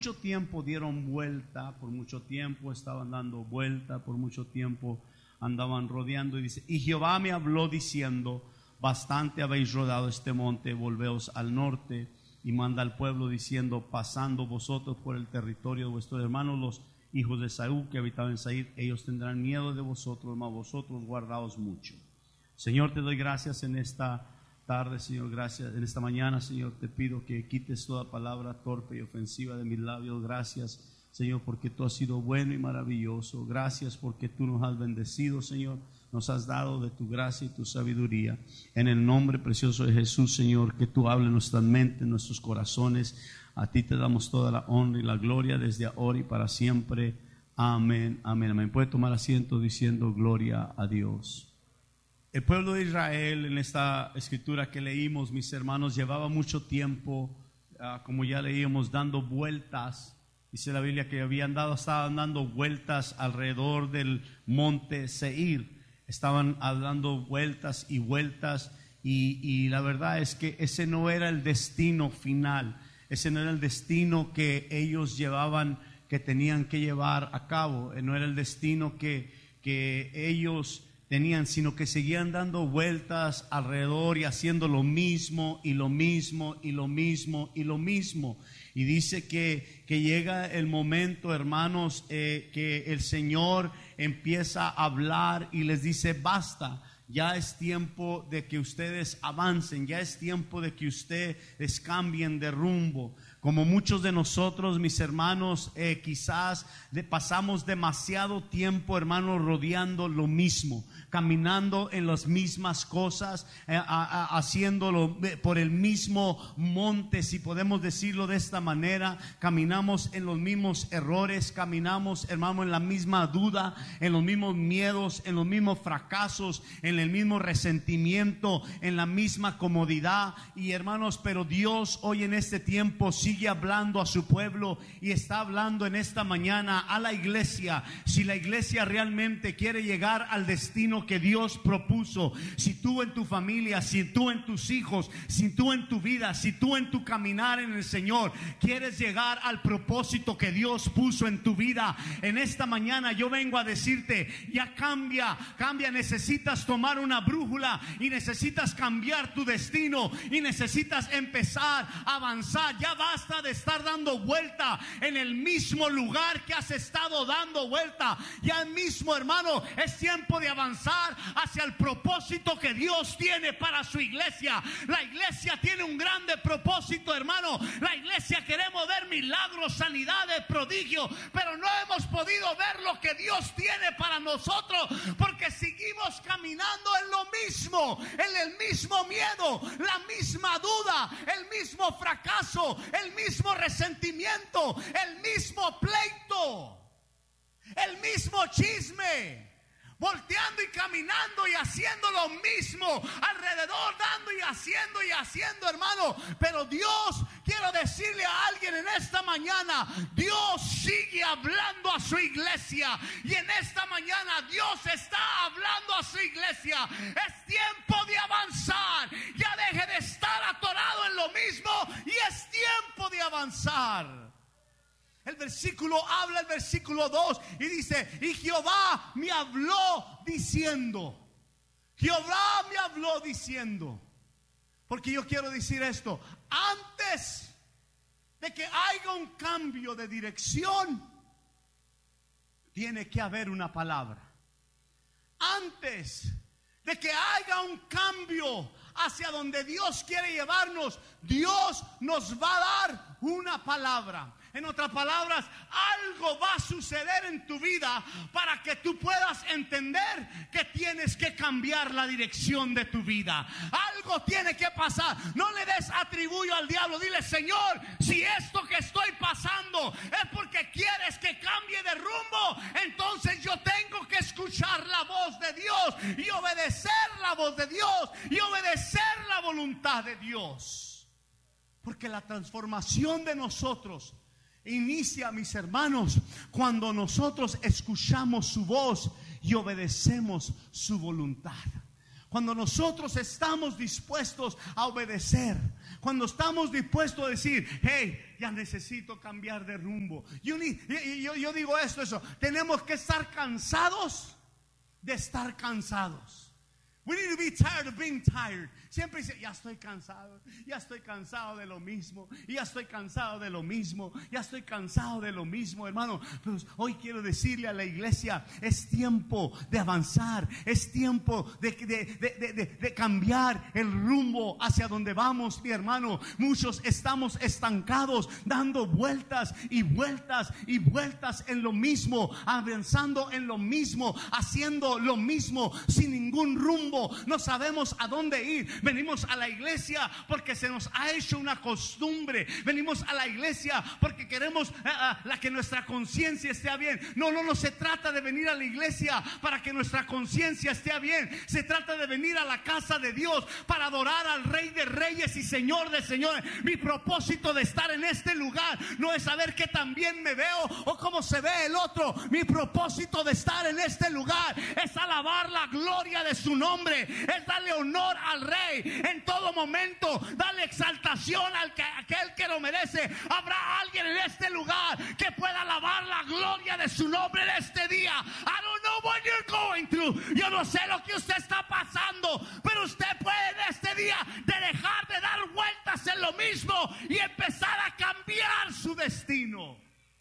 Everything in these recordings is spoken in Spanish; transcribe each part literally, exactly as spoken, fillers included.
mucho tiempo dieron vuelta, por mucho tiempo estaban dando vuelta, por mucho tiempo andaban rodeando. Y dice, y Jehová me habló diciendo, bastante habéis rodado este monte, volveos al norte. Y manda al pueblo diciendo, pasando vosotros por el territorio de vuestros hermanos, los hijos de Saúl que habitaban en Seir, ellos tendrán miedo de vosotros, mas vosotros guardaos mucho. Señor, te doy gracias en esta tarde, Señor, gracias en esta mañana, Señor, te pido que quites toda palabra torpe y ofensiva de mis labios. Gracias, Señor, porque tú has sido bueno y maravilloso. Gracias porque tú nos has bendecido, Señor, nos has dado de tu gracia y tu sabiduría. En el nombre precioso de Jesús, Señor, que tú hables en nuestras mentes, en nuestros corazones. A ti te damos toda la honra y la gloria desde ahora y para siempre. Amén, amén, amén. Puede tomar asiento diciendo gloria a Dios. El pueblo de Israel, en esta escritura que leímos, mis hermanos, llevaba mucho tiempo, uh, como ya leíamos, dando vueltas. Dice la Biblia que habían dado, estaban dando vueltas alrededor del monte Seir. Estaban dando vueltas y vueltas y, y la verdad es que ese no era el destino final. Ese no era el destino que ellos llevaban, que tenían que llevar a cabo. No era el destino que, que ellos tenían, sino que seguían dando vueltas alrededor y haciendo lo mismo y lo mismo y lo mismo y lo mismo. Y dice que, que llega el momento, hermanos, eh, que el Señor empieza a hablar y les dice, basta. Ya es tiempo de que ustedes avancen, ya es tiempo de que ustedes cambien de rumbo. Como muchos de nosotros, mis hermanos, eh, quizás de, pasamos demasiado tiempo, hermanos, rodeando lo mismo, caminando en las mismas cosas, eh, a, a, haciéndolo por el mismo monte, si podemos decirlo de esta manera. Caminamos en los mismos errores, caminamos, hermano, en la misma duda, en los mismos miedos, en los mismos fracasos, en el mismo resentimiento, en la misma comodidad. Y hermanos, pero Dios hoy en este tiempo sigue hablando a su pueblo y está hablando en esta mañana a la iglesia. Si la iglesia realmente quiere llegar al destino que Dios propuso, si tú en tu familia, si tú en tus hijos, si tú en tu vida, si tú en tu caminar en el Señor quieres llegar al propósito que Dios puso en tu vida, en esta mañana yo vengo a decirte, ya cambia, cambia, necesitas tomar una brújula y necesitas cambiar tu destino y necesitas empezar a avanzar. Ya basta de estar dando vuelta en el mismo lugar que has estado dando vuelta. Ya mismo, hermano, es tiempo de avanzar hacia el propósito que Dios tiene para su iglesia. La iglesia tiene un grande propósito, hermano. La iglesia queremos ver milagros, sanidades, prodigios, pero no hemos podido ver lo que Dios tiene para nosotros porque seguimos caminando en lo mismo, en el mismo miedo, la misma duda, el mismo fracaso, el mismo resentimiento, el mismo pleito, el mismo chisme, volteando y caminando y haciendo lo mismo alrededor, dando y haciendo y haciendo, hermano. Pero Dios, quiero decirle a alguien en esta mañana, Dios sigue hablando a su iglesia. Y en esta mañana Dios está hablando a su iglesia. Es tiempo de avanzar. Ya deje de estar atorado en lo mismo y es tiempo de avanzar. El versículo habla, el versículo dos, y dice, y Jehová me habló diciendo. Jehová me habló diciendo. Porque yo quiero decir esto, antes de que haya un cambio de dirección, tiene que haber una palabra. Antes de que haya un cambio hacia donde Dios quiere llevarnos, Dios nos va a dar una palabra. En otras palabras, algo va a suceder en tu vida para que tú puedas entender que tienes que cambiar la dirección de tu vida. Algo tiene que pasar. No le des atribuyo al diablo. Dile, Señor, si esto que estoy pasando es porque quieres que cambie de rumbo, entonces yo tengo que escuchar la voz de Dios y obedecer la voz de Dios y obedecer la voluntad de Dios. Porque la transformación de nosotros inicia, mis hermanos, cuando nosotros escuchamos su voz y obedecemos su voluntad. Cuando nosotros estamos dispuestos a obedecer, cuando estamos dispuestos a decir, hey, ya necesito cambiar de rumbo. Yo, yo, yo digo esto, eso. Tenemos que estar cansados de estar cansados. We need to be tired of being tired. Siempre dice, ya estoy cansado, ya estoy cansado de lo mismo, ya estoy cansado de lo mismo, ya estoy cansado de lo mismo, hermano. Pero hoy quiero decirle a la iglesia, es tiempo de avanzar, es tiempo de, de, de, de, de cambiar el rumbo hacia donde vamos, mi hermano. Muchos estamos estancados, dando vueltas y vueltas y vueltas en lo mismo, avanzando en lo mismo, haciendo lo mismo, sin ningún rumbo. No sabemos a dónde ir. Venimos a la iglesia porque se nos ha hecho una costumbre. Venimos a la iglesia porque queremos uh, uh, la que nuestra conciencia esté bien. No, no, no se trata de venir a la iglesia para que nuestra conciencia esté bien. Se trata de venir a la casa de Dios para adorar al Rey de Reyes y Señor de Señores. Mi propósito de estar en este lugar no es saber qué tan bien me veo o cómo se ve el otro. Mi propósito de estar en este lugar es alabar la gloria de su nombre, es darle honor al Rey en todo momento, darle exaltación al que, aquel que lo merece. Habrá alguien en este lugar que pueda alabar la gloria de su nombre en este día. I don't know what you're going through. Yo no sé lo que usted está pasando, pero usted puede en este día de dejar de dar vueltas en lo mismo y empezar a cambiar su destino.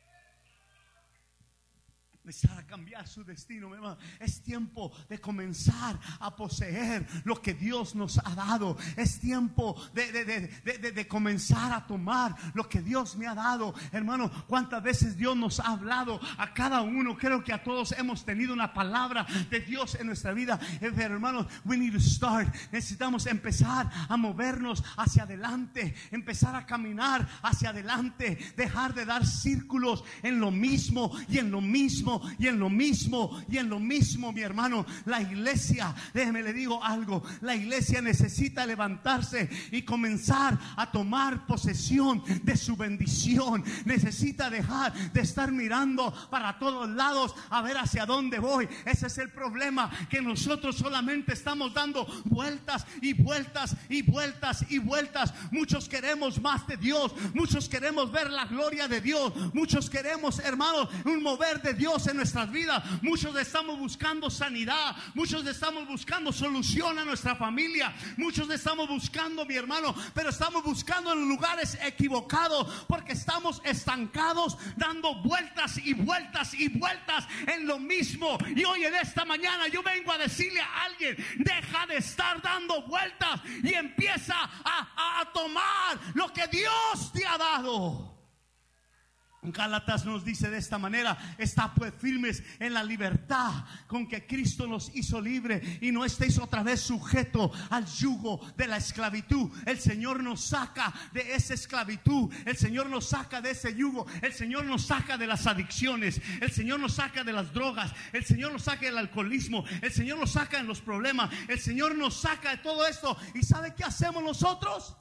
Empezar a cambiar su destino, mi hermano. Es tiempo de comenzar a poseer lo que Dios nos ha dado. Es tiempo de, de, de, de, de, de comenzar a tomar lo que Dios me ha dado. Hermano, cuántas veces Dios nos ha hablado a cada uno. Creo que a todos hemos tenido una palabra de Dios en nuestra vida. Pero hermanos, we need to start. Necesitamos empezar a movernos hacia adelante, empezar a caminar hacia adelante, dejar de dar círculos en lo mismo y en lo mismo y en lo mismo y en lo mismo, mi hermano. La iglesia, déjeme le digo algo, la iglesia necesita levantarse y comenzar a tomar posesión de su bendición. Necesita dejar de estar mirando para todos lados a ver hacia dónde voy. Ese es el problema, que nosotros solamente estamos dando vueltas y vueltas y vueltas y vueltas. Muchos queremos más de Dios, muchos queremos ver la gloria de Dios, muchos queremos, hermanos, un mover de Dios en nuestras vidas. Muchos estamos buscando sanidad, muchos estamos buscando solución a nuestra familia, muchos estamos buscando, mi hermano, pero estamos buscando en lugares equivocados, porque estamos estancados dando vueltas y vueltas y vueltas en lo mismo. Y hoy en esta mañana yo vengo a decirle a alguien: deja de estar dando vueltas y empieza a, a, a tomar lo que Dios te ha dado. Gálatas nos dice de esta manera: está pues firmes en la libertad con que Cristo nos hizo libre, y no estéis otra vez sujetos al yugo de la esclavitud. El Señor nos saca de esa esclavitud, el Señor nos saca de ese yugo, el Señor nos saca de las adicciones, el Señor nos saca de las drogas, el Señor nos saca del alcoholismo, el Señor nos saca de los problemas, el Señor nos saca de todo esto. ¿Y sabe qué hacemos nosotros?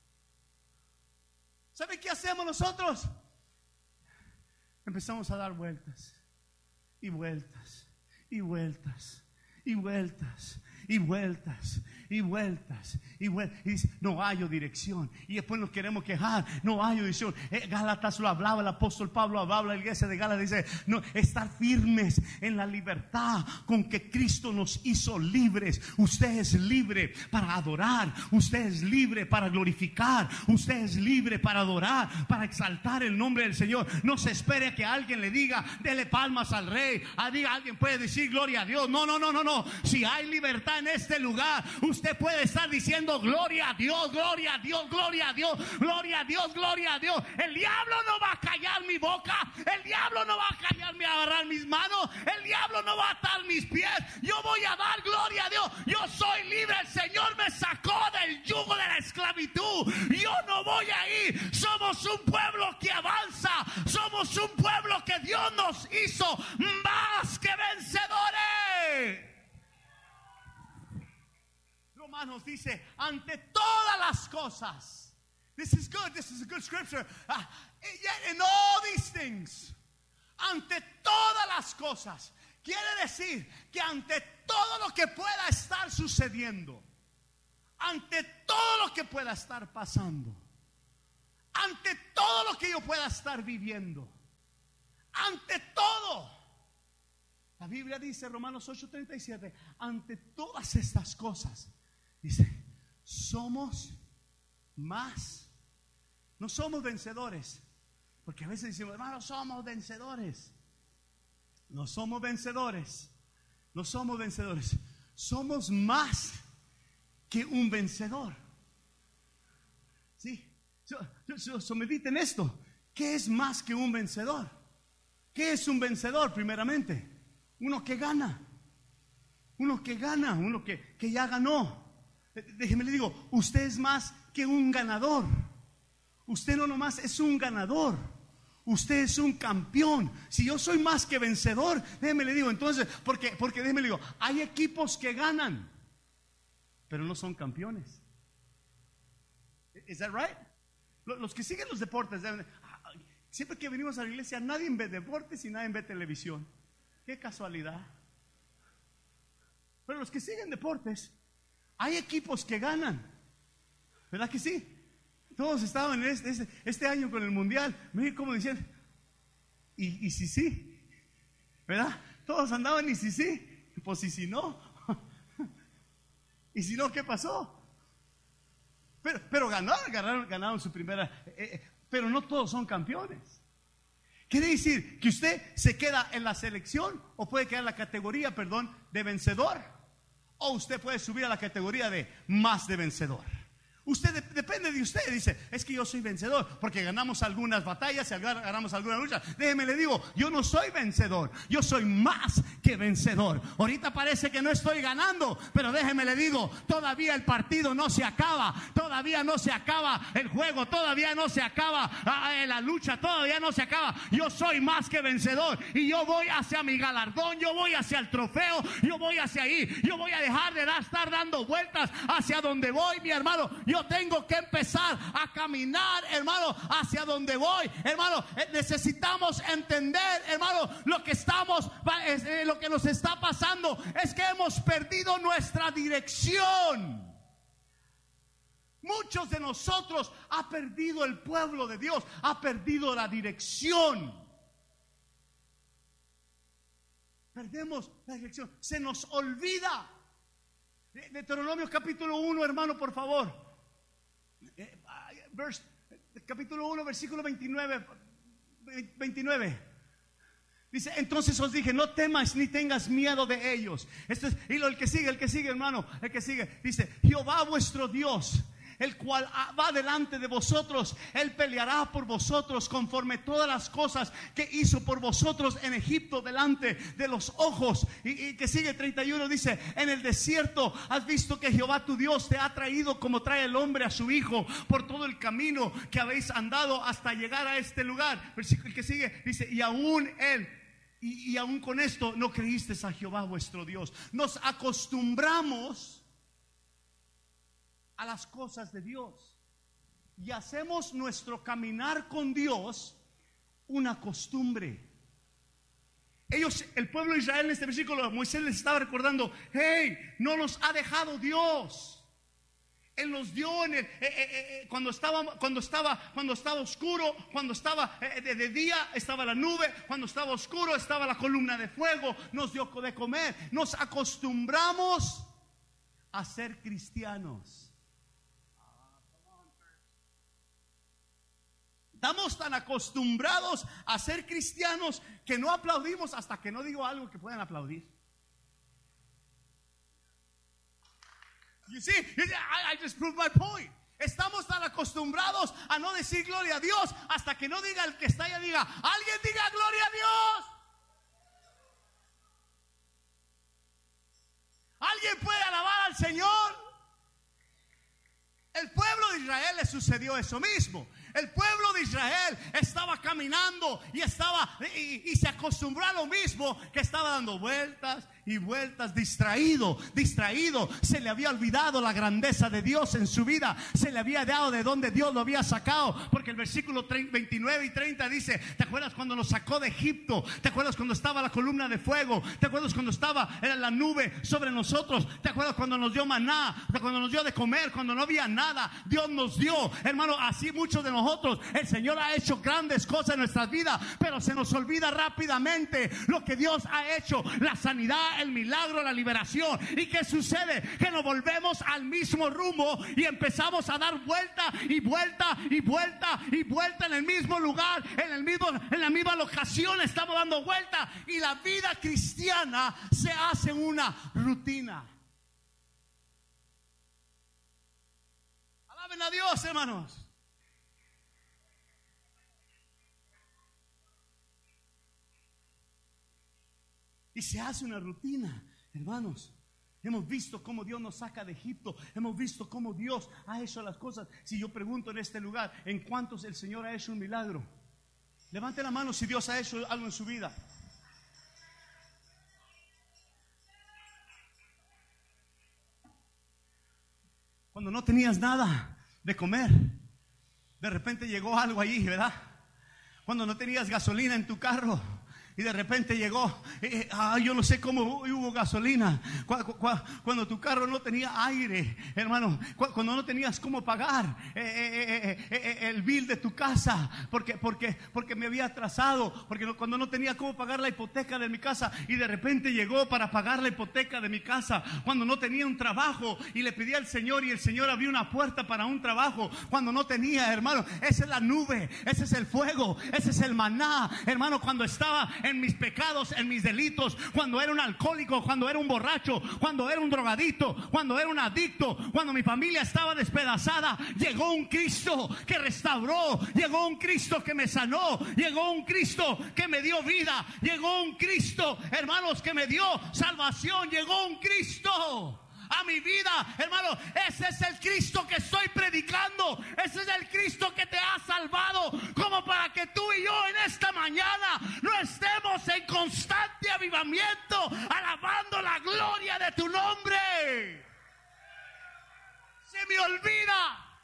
¿Sabe qué hacemos nosotros? Empezamos a dar vueltas y vueltas y vueltas y vueltas y vueltas y vueltas y vueltas. Y dice: no hallo dirección. Y después nos queremos quejar: no hallo dirección. eh, Gálatas lo hablaba, el apóstol Pablo hablaba, la iglesia de Gálatas dice: no, estar firmes en la libertad con que Cristo nos hizo libres. Usted es libre para adorar, usted es libre para glorificar, usted es libre para adorar, para exaltar el nombre del Señor. No se espere que alguien le diga: dele palmas al Rey. A diga, alguien puede decir gloria a Dios. No, no, no, no, no. Si hay libertad en este lugar, usted puede estar diciendo gloria a Dios, gloria a Dios, gloria a Dios, gloria a Dios, gloria a Dios. El diablo no va a callar mi boca, el diablo no va a callarme, a agarrar mis manos, el diablo no va a atar mis pies. Yo voy a dar gloria a Dios. Yo soy libre, el Señor me sacó del yugo de la esclavitud. Yo no voy a ir. Somos un pueblo que avanza, somos un pueblo que Dios nos hizo más que vencedores. Romanos dice: ante todas las cosas. This is good, this is a good scripture. Uh, yet in all these things, ante todas las cosas. Quiere decir que ante todo lo que pueda estar sucediendo, ante todo lo que pueda estar pasando, ante todo lo que yo pueda estar viviendo, ante todo, la Biblia dice, Romanos ocho treinta y siete, ante todas estas cosas, dice, somos más, no somos vencedores, porque a veces decimos, hermano, somos vencedores. No somos vencedores, no somos vencedores, somos más que un vencedor. Sí, so, so, so mediten esto. ¿Qué es más que un vencedor? ¿Qué es un vencedor primeramente? Uno que gana, uno que gana, uno que, que ya ganó. Déjeme le digo, usted es más que un ganador. Usted no nomás es un ganador, usted es un campeón. Si yo soy más que vencedor, déjeme le digo, entonces, porque, porque déjeme le digo, hay equipos que ganan, pero no son campeones. ¿Es that right? Los que siguen los deportes, siempre que venimos a la iglesia, nadie ve deportes y nadie ve televisión. Qué casualidad. Pero los que siguen deportes, hay equipos que ganan, ¿verdad que sí? Todos estaban en este, este, este año con el mundial. Miren cómo decían, y, y si sí, ¿verdad? Todos andaban y si sí, pues y si no. Y si no, ¿qué pasó? Pero, pero ganaron, ganaron, ganaron su primera, eh, eh, pero no todos son campeones. Quiere decir que usted se queda en la selección o puede quedar en la categoría, perdón, de vencedor, o usted puede subir a la categoría de más de vencedor. Usted de, depende de usted. Dice, es que yo soy vencedor porque ganamos algunas batallas y ganamos algunas luchas. Déjeme le digo, yo no soy vencedor, yo soy más que vencedor. Ahorita parece que no estoy ganando, pero déjeme le digo, todavía el partido no se acaba, todavía no se acaba el juego, todavía no se acaba ah, la lucha, todavía no se acaba. Yo soy más que vencedor y yo voy hacia mi galardón, yo voy hacia el trofeo, yo voy hacia ahí, yo voy a dejar de dar, estar dando vueltas hacia donde voy, mi hermano. Yo Yo tengo que empezar a caminar, hermano, hacia donde voy, hermano. Necesitamos entender, hermano, lo que estamos, lo que nos está pasando es que hemos perdido nuestra dirección. Muchos de nosotros ha perdido el pueblo de Dios, ha perdido la dirección. Perdemos la dirección, se nos olvida. Deuteronomio capítulo uno, hermano, por favor. Verse, capítulo uno, versículo veintinueve, veintinueve. Dice, entonces os dije, no temas ni tengas miedo de ellos. Esto es, y lo, el que sigue, el que sigue, hermano, el que sigue, dice, Jehová vuestro Dios, el cual va delante de vosotros, Él peleará por vosotros conforme todas las cosas que hizo por vosotros en Egipto delante de los ojos. Y, y que sigue treinta y uno, dice, en el desierto has visto que Jehová tu Dios te ha traído como trae el hombre a su hijo por todo el camino que habéis andado hasta llegar a este lugar. Versículo que sigue, dice, y aún Él y, y aún con esto no creísteis a Jehová vuestro Dios. Nos acostumbramos a las cosas de Dios y hacemos nuestro caminar con Dios una costumbre. Ellos, el pueblo de Israel, en este versículo, Moisés les estaba recordando, hey, no nos ha dejado Dios. Él nos dio en el, eh, eh, eh, cuando estaba cuando estaba cuando estaba oscuro, cuando estaba eh, de, de día estaba la nube, cuando estaba oscuro estaba la columna de fuego, nos dio de comer. Nos acostumbramos a ser cristianos. Estamos tan acostumbrados a ser cristianos que no aplaudimos hasta que no digo algo que puedan aplaudir. You see, I, I just proved my point. Estamos tan acostumbrados a no decir gloria a Dios hasta que no diga el que está allá, diga, alguien diga gloria a Dios. ¿Alguien puede alabar al Señor? El pueblo de Israel le sucedió eso mismo. El pueblo de Israel estaba caminando y estaba y, y se acostumbró a lo mismo, que estaba dando vueltas y vueltas, distraído, distraído. Se le había olvidado la grandeza de Dios en su vida. Se le había dado de donde Dios lo había sacado. Porque el versículo veintinueve y treinta dice: ¿te acuerdas cuando nos sacó de Egipto? ¿Te acuerdas cuando estaba la columna de fuego? ¿Te acuerdas cuando estaba la nube sobre nosotros? ¿Te acuerdas cuando nos dio maná? Cuando nos dio de comer, cuando no había nada, Dios nos dio. Hermano, así muchos de nosotros, el Señor ha hecho grandes cosas en nuestras vidas, pero se nos olvida rápidamente lo que Dios ha hecho, la sanidad, el milagro, la liberación. ¿Y qué sucede? Que nos volvemos al mismo rumbo y empezamos a dar vuelta y vuelta y vuelta y vuelta en el mismo lugar, en el mismo, en la misma locación estamos dando vuelta, y la vida cristiana se hace una rutina. Alaben a Dios, hermanos. Y se hace una rutina, hermanos. Hemos visto cómo Dios nos saca de Egipto. Hemos visto cómo Dios ha hecho las cosas. Si yo pregunto en este lugar, ¿en cuántos el Señor ha hecho un milagro? Levante la mano si Dios ha hecho algo en su vida. Cuando no tenías nada de comer, de repente llegó algo allí, ¿verdad? Cuando no tenías gasolina en tu carro y de repente llegó, eh, ah, yo no sé cómo hubo gasolina. Cuando, cuando tu carro no tenía aire, hermano, cuando no tenías cómo pagar eh, eh, eh, eh, el bill de tu casa, porque, porque, porque me había atrasado, porque no, cuando no tenía cómo pagar la hipoteca de mi casa, y de repente llegó para pagar la hipoteca de mi casa. Cuando no tenía un trabajo y le pedí al Señor y el Señor abrió una puerta para un trabajo. Cuando no tenía, hermano, esa es la nube, ese es el fuego, ese es el maná, hermano. Cuando estaba en mis pecados, en mis delitos, cuando era un alcohólico, cuando era un borracho, cuando era un drogadito, cuando era un adicto, cuando mi familia estaba despedazada, llegó un Cristo que restauró, llegó un Cristo que me sanó, llegó un Cristo que me dio vida, llegó un Cristo, hermanos, que me dio salvación, llegó un Cristo a mi vida, hermano. Ese es el Cristo que estoy predicando. Ese es el Cristo que te ha salvado, como para que tú y yo en esta mañana no estemos en constante avivamiento, alabando la gloria de tu nombre. Se me olvida.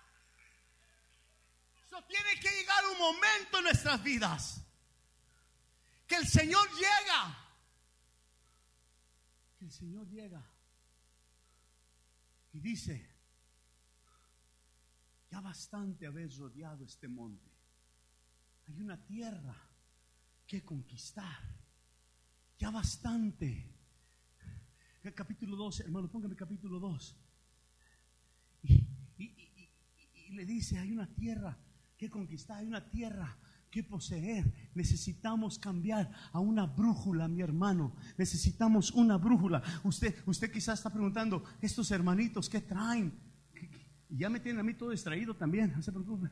Eso tiene que llegar un momento en nuestras vidas que el Señor llega, que el Señor llega y dice: ya bastante habéis rodeado este monte. Hay una tierra que conquistar. Ya bastante. El capítulo dos, hermano, póngame capítulo dos. Y, y, y, y, y le dice: hay una tierra que conquistar, hay una tierra que poseer. Necesitamos cambiar a una brújula, mi hermano. Necesitamos una brújula. Usted, usted quizás está preguntando: estos hermanitos, ¿qué traen? Y ya me tienen a mí todo distraído también, no se preocupe.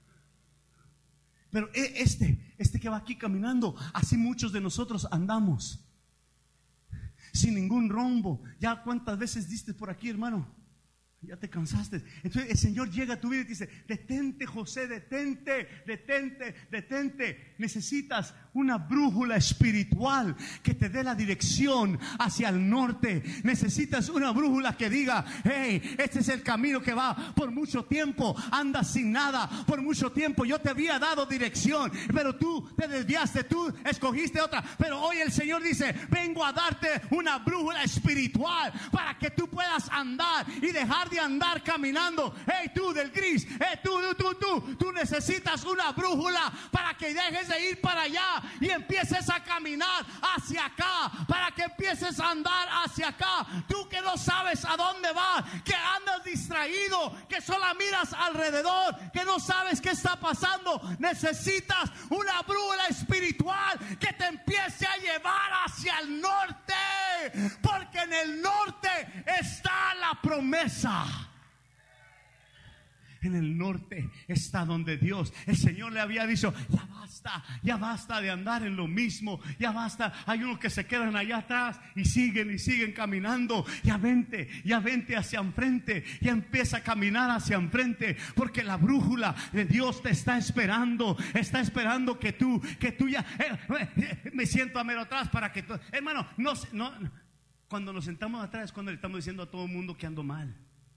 Pero este, este que va aquí caminando, así muchos de nosotros andamos, sin ningún rumbo. Ya cuántas veces diste por aquí, hermano. Ya te cansaste. Entonces el Señor llega a tu vida y te dice: detente, José, detente, detente, detente. Necesitas una brújula espiritual que te dé la dirección hacia el norte. Necesitas una brújula que diga: hey, este es el camino que va. Por mucho tiempo andas sin nada. Por mucho tiempo yo te había dado dirección, pero tú te desviaste, tú escogiste otra. Pero hoy el Señor dice: vengo a darte una brújula espiritual para que tú puedas andar y dejar de andar caminando. Hey, tú del gris, hey, tú, tú, tú, tú, tú necesitas una brújula para que dejes de ir para allá y empieces a caminar hacia acá, para que empieces a andar hacia acá. Tú que no sabes a dónde vas, que andas distraído, que solo miras alrededor, que no sabes qué está pasando, necesitas una brújula espiritual que te empiece a llevar hacia el norte, porque en el norte está la promesa. en el norte está donde Dios, el Señor le había dicho, ya basta, ya basta de andar en lo mismo, ya basta. Hay unos que se quedan allá atrás y siguen y siguen caminando. Ya vente, ya vente hacia enfrente, ya empieza a caminar hacia enfrente, porque la brújula de Dios te está esperando, está esperando que tú, que tú ya, eh, eh, me siento a mero atrás para que tú, hermano, no, no, cuando nos sentamos atrás es cuando le estamos diciendo a todo el mundo que ando mal.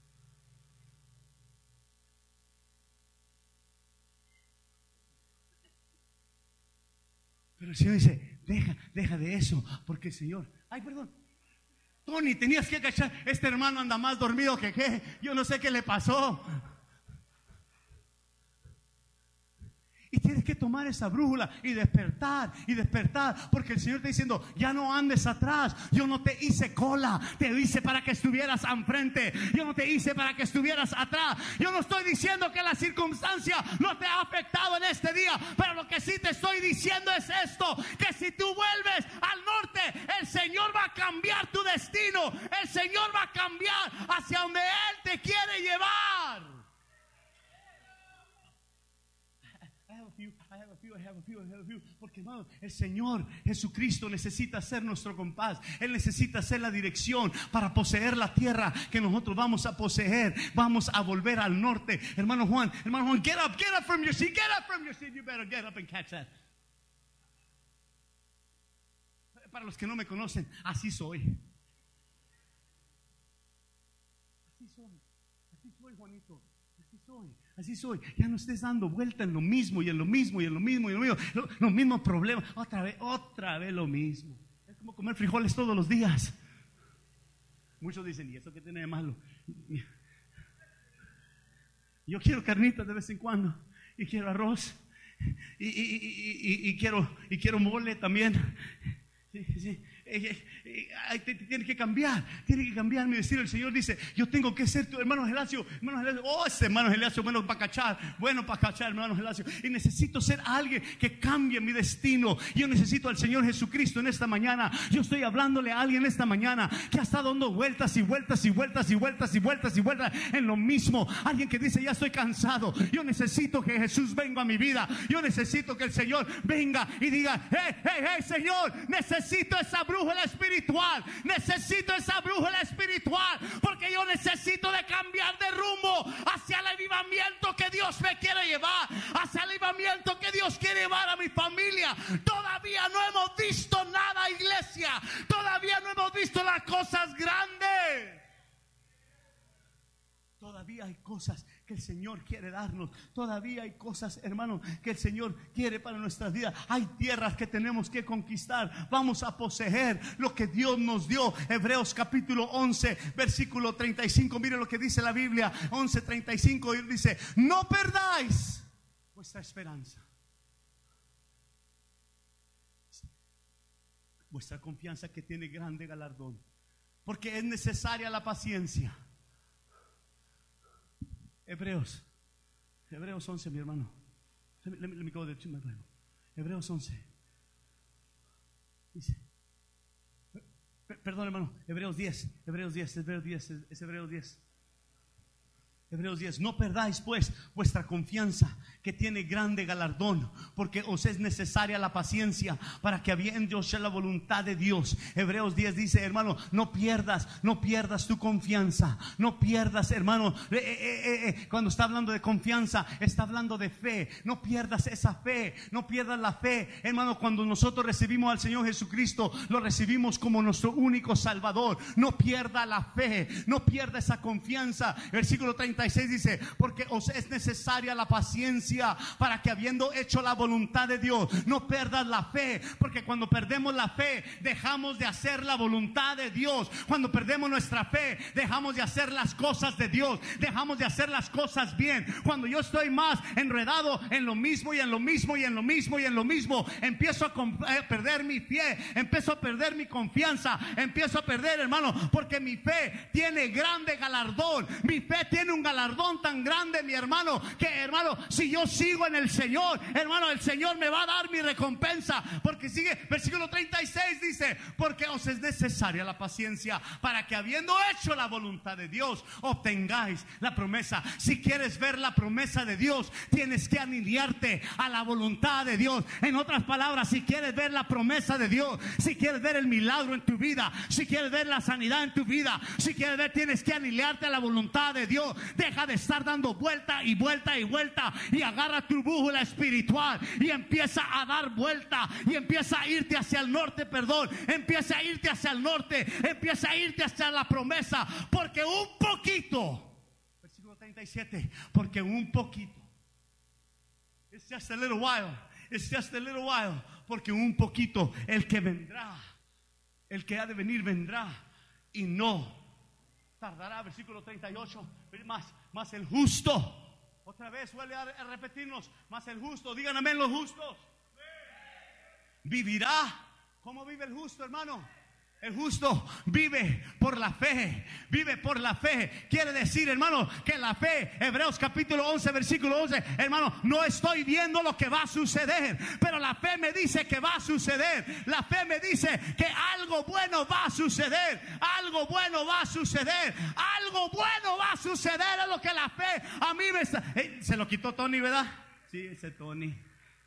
Pero el Señor dice, deja, deja de eso, porque el Señor, ay, perdón, Tony, tenías que agachar, este hermano anda más dormido que qué, yo no sé qué le pasó. Y tienes que tomar esa brújula y despertar y despertar, porque el Señor está diciendo, ya no andes atrás. Yo no te hice cola, te hice para que estuvieras enfrente. Yo no te hice para que estuvieras atrás. Yo no estoy diciendo que la circunstancia no te ha afectado en este día, pero lo que sí te estoy diciendo es esto, que si tú vuelves al norte, el Señor va a cambiar tu destino. El Señor va a cambiar hacia donde Él te quiere llevar. I have a few, I have a few, I have a few. Porque hermano, el Señor Jesucristo necesita ser nuestro compás. Él necesita ser la dirección para poseer la tierra que nosotros vamos a poseer. Vamos a volver al norte. Hermano Juan, hermano Juan, get up, get up from your seat, get up from your seat. You better get up and catch that. Para los que no me conocen, así soy. Así soy, así soy, Juanito. Así soy, así soy. Ya no estés dando vuelta en lo mismo y en lo mismo y en lo mismo y en lo mismo, lo, los mismos problemas. Otra vez, otra vez lo mismo. Es como comer frijoles todos los días. Muchos dicen, ¿y eso qué tiene de malo? Yo quiero carnitas de vez en cuando y quiero arroz y, y, y, y, y quiero y quiero mole también. Sí, sí. Eh, eh, eh, tiene que cambiar, tiene que cambiar mi destino. El Señor dice, yo tengo que ser tu hermano Gelacio, hermano Gelacio, oh, ese hermano Gelacio, bueno para cachar, bueno para cachar, hermano Gelacio. Y necesito ser alguien que cambie mi destino. Yo necesito al Señor Jesucristo en esta mañana. Yo estoy hablándole a alguien esta mañana que ha estado dando vueltas y vueltas y vueltas y vueltas y vueltas y vueltas en lo mismo. Alguien que dice, ya estoy cansado. Yo necesito que Jesús venga a mi vida. Yo necesito que el Señor venga y diga, hey, hey, hey, Señor, necesito esa brújula espiritual, necesito esa brújula espiritual, porque yo necesito de cambiar de rumbo hacia el avivamiento que Dios me quiere llevar, hacia el avivamiento que Dios quiere llevar a mi familia. Todavía no hemos visto nada, iglesia, todavía no hemos visto las cosas grandes. Todavía hay cosas que el Señor quiere darnos. Todavía hay cosas, hermanos, que el Señor quiere para nuestras vidas. Hay tierras que tenemos que conquistar. Vamos a poseer lo que Dios nos dio. Hebreos capítulo once, versículo treinta y cinco. Mire lo que dice la Biblia. once, treinta y cinco. Y dice, no perdáis vuestra esperanza. Vuestra confianza, que tiene grande galardón. Porque es necesaria la paciencia. Hebreos, Hebreos once, mi hermano. Let me, let me, let me go there to my Bible. Hebreos once. Dice, per, perdón, hermano, Hebreos diez, Hebreos diez, Hebreos diez, es Hebreos diez. Hebreos diez, no perdáis pues vuestra confianza, que tiene grande galardón, porque os es necesaria la paciencia, para que habiendo hecho la voluntad de Dios. Hebreos diez dice, hermano, no pierdas, no pierdas tu confianza, no pierdas, hermano, eh, eh, eh, cuando está hablando de confianza, está hablando de fe. No pierdas esa fe, no pierdas la fe, hermano. Cuando nosotros recibimos al Señor Jesucristo, lo recibimos como nuestro único Salvador. No pierda la fe, no pierda esa confianza. Versículo treinta y seis dice, porque os es necesaria la paciencia, para que habiendo hecho la voluntad de Dios, no perdas la fe. Porque cuando perdemos la fe, dejamos de hacer la voluntad de Dios. Cuando perdemos nuestra fe, dejamos de hacer las cosas de Dios, dejamos de hacer las cosas bien. Cuando yo estoy más enredado en lo mismo y en lo mismo y en lo mismo y en lo mismo, empiezo a perder mi fe, empiezo a perder mi confianza, empiezo a perder, hermano, porque mi fe tiene grande galardón, mi fe tiene un galardón tan grande, mi hermano, que hermano, si yo sigo en el Señor, hermano, el Señor me va a dar mi recompensa. Porque sigue, versículo treinta y seis dice: porque os es necesaria la paciencia, para que habiendo hecho la voluntad de Dios, obtengáis la promesa. Si quieres ver la promesa de Dios, tienes que alinearte a la voluntad de Dios. En otras palabras, si quieres ver la promesa de Dios, si quieres ver el milagro en tu vida, si quieres ver la sanidad en tu vida, si quieres ver, tienes que alinearte a la voluntad de Dios. Deja de estar dando vuelta y vuelta y vuelta, y agarra tu brújula espiritual y empieza a dar vuelta, y empieza a irte hacia el norte, perdón, empieza a irte hacia el norte, empieza a irte hacia la promesa, porque un poquito, versículo treinta y siete, porque un poquito, it's just a little while, it's just a little while, porque un poquito, el que vendrá, el que ha de venir vendrá y no tardará. Versículo treinta y ocho, más, más el justo, otra vez vuelve a repetirnos, más el justo, digan amén los justos, vivirá. ¿Cómo vive el justo, hermano? El justo vive por la fe, vive por la fe. Quiere decir, hermano, que la fe, Hebreos capítulo once, versículo once, hermano, no estoy viendo lo que va a suceder, pero la fe me dice que va a suceder. La fe me dice que algo bueno va a suceder, algo bueno va a suceder, algo bueno va a suceder. Es lo que la fe a mí me está... Eh, se lo quitó Tony, ¿verdad? Sí, ese Tony.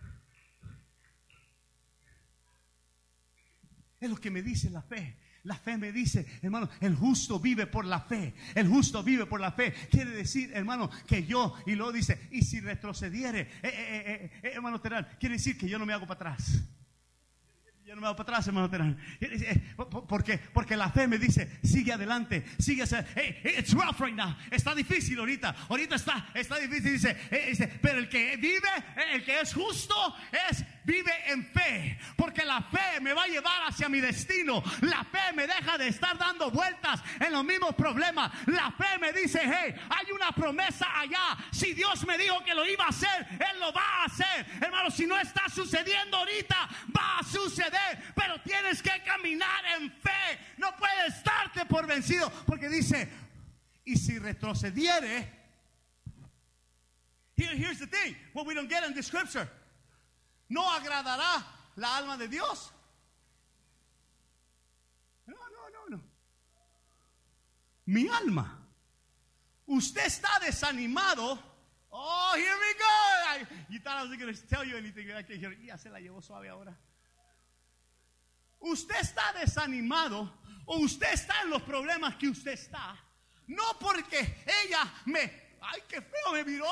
Es lo que me dice la fe. La fe me dice, hermano, el justo vive por la fe. El justo vive por la fe. Quiere decir, hermano, que yo, y luego dice, y si retrocediere, eh, eh, eh, eh, hermano Terán, quiere decir que yo no me hago para atrás. Yo no me hago para atrás, hermano Terán. Porque, porque la fe me dice, sigue adelante, sigue hacia, hey, it's rough right now. Está difícil ahorita. Ahorita está, está difícil. Dice, eh, dice, pero el que vive, el que es justo, es vive en fe. Porque la fe me va a llevar hacia mi destino. La fe me deja de estar dando vueltas en los mismos problemas. La fe me dice, hey, hay una promesa allá. Si Dios me dijo que lo iba a hacer, Él lo va a hacer. Hermano, si no está sucediendo ahorita, va a suceder. Pero tienes que caminar en fe. No puedes darte por vencido, porque dice, y si retrocediere, here, here's the thing, what we don't get in the scripture, no agradará la alma de Dios. No, no, no, no. Mi alma. Usted está desanimado. Oh, here we go. I, you thought I was going to tell you anything. I can hear. Ya se la llevó suave ahora. Usted está desanimado, o usted está en los problemas que usted está, no porque ella me, ay, qué feo me miró,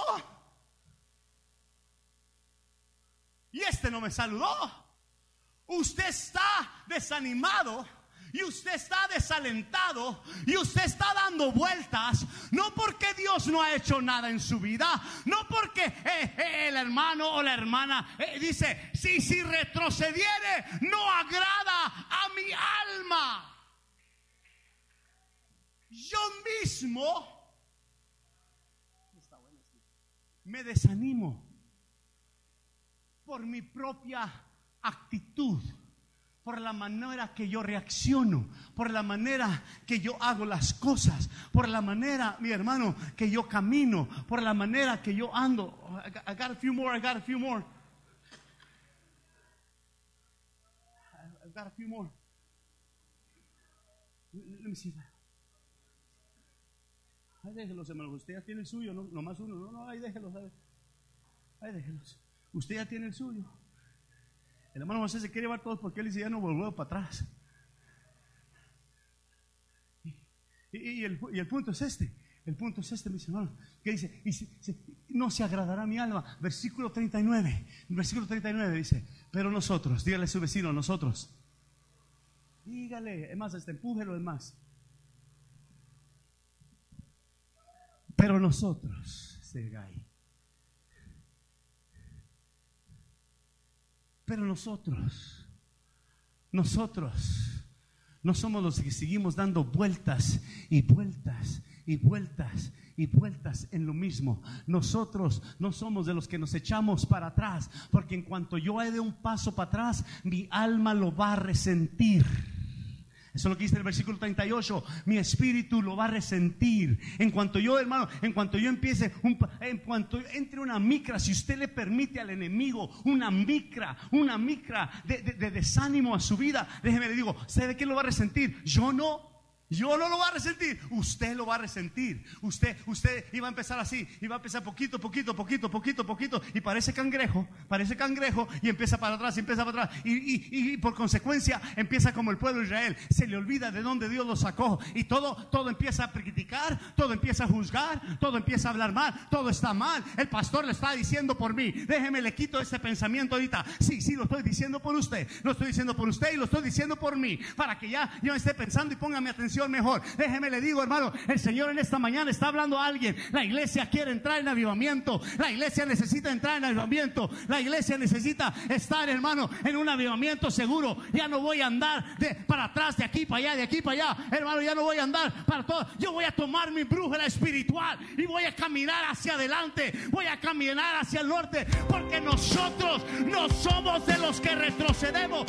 y este no me saludó. Usted está desanimado y usted está desalentado y usted está dando vueltas, no porque Dios no ha hecho nada en su vida, no porque eh, eh, el hermano o la hermana eh, dice, si, si retrocediere no agrada a mi alma. Yo mismo me desanimo por mi propia actitud, por la manera que yo reacciono, por la manera que yo hago las cosas, por la manera, mi hermano, que yo camino, por la manera que yo ando. I got, I got a few more, I got a few more. I've got a few more. Let me see. Ahí déjelos, hermanos. Usted ya tiene el suyo, no, nomás uno. No, no, ahí déjelos. Ahí, ahí déjelos. Usted ya tiene el suyo. El hermano José se quiere llevar todos porque él dice, ya no volvemos para atrás. Y, y, y, el, y el punto es este. El punto es este, mis hermanos. Que dice, y se, se, no se agradará mi alma. Versículo treinta y nueve. Versículo treinta y nueve dice, pero nosotros, dígale a su vecino, nosotros. Dígale, es más, este, empújelo, es más. Pero nosotros, Sergay. Pero nosotros, nosotros no somos los que seguimos dando vueltas y vueltas y vueltas y vueltas en lo mismo. Nosotros no somos de los que nos echamos para atrás, porque en cuanto yo dé un paso para atrás, mi alma lo va a resentir. Eso es lo que dice el versículo treinta y ocho. Mi espíritu lo va a resentir. En cuanto yo, hermano, en cuanto yo empiece, un, en cuanto entre una micra, si usted le permite al enemigo una micra, una micra de, de, de desánimo a su vida, déjeme le digo, ¿sabe quién lo va a resentir? Yo no. Yo no lo voy a resentir, usted lo va a resentir. Usted, usted iba a empezar así, iba a empezar poquito, poquito, poquito, poquito, poquito, y parece cangrejo, parece cangrejo, y empieza para atrás, y empieza para atrás, y, y, y por consecuencia empieza como el pueblo de Israel, se le olvida de dónde Dios lo sacó, y todo, todo empieza a criticar, todo empieza a juzgar, todo empieza a hablar mal, todo está mal. El pastor le está diciendo por mí, déjeme le quito ese pensamiento ahorita. Sí, sí, lo estoy diciendo por usted, lo estoy diciendo por usted y lo estoy diciendo por mí, para que ya yo esté pensando y ponga mi atención mejor. Déjeme le digo, hermano, el Señor en esta mañana está hablando a alguien. La iglesia quiere entrar en avivamiento, la iglesia necesita entrar en avivamiento, la iglesia necesita estar, hermano, en un avivamiento seguro. Ya no voy a andar de, para atrás, de aquí para allá, de aquí para allá, hermano, ya no voy a andar para todo. Yo voy a tomar mi brújula espiritual y voy a caminar hacia adelante, voy a caminar hacia el norte, porque nosotros no somos de los que retrocedemos.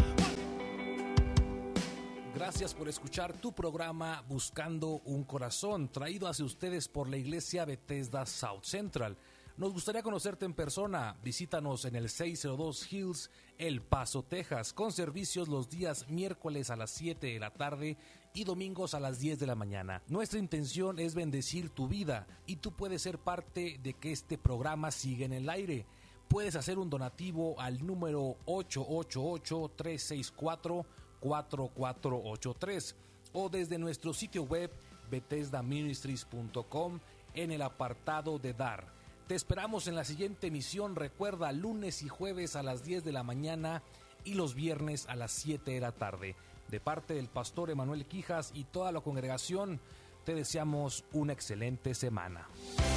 Gracias por escuchar tu programa Buscando un Corazón, traído hacia ustedes por la Iglesia Bethesda South Central. Nos gustaría conocerte en persona. Visítanos en el seiscientos dos Hills, El Paso, Texas, con servicios los días miércoles a las siete de la tarde y domingos a las diez de la mañana. Nuestra intención es bendecir tu vida y tú puedes ser parte de que este programa siga en el aire. Puedes hacer un donativo al número ocho ocho ocho, tres seis cuatro, cuatro cuatro ocho tres o desde nuestro sitio web bethesda ministries punto com en el apartado de dar. Te esperamos en la siguiente emisión. Recuerda, lunes y jueves a las diez de la mañana y los viernes a las siete de la tarde. De parte del pastor Emanuel Quijas y toda la congregación, te deseamos una excelente semana.